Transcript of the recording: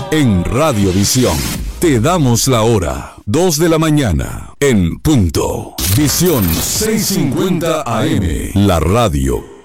En Radiovisión te damos la hora, 2 de la mañana, en punto. Visión 650 AM, la radio